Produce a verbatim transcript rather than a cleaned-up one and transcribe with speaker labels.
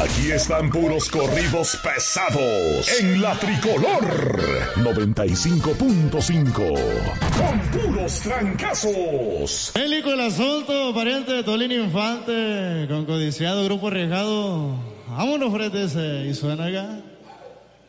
Speaker 1: Aquí están puros corridos pesados en la Tricolor noventa y cinco punto cinco. Con puros trancazos.
Speaker 2: Película Asunto, pariente de Tolino Infante, con codiciado grupo arriesgado. Vámonos, frente ese, y suena acá.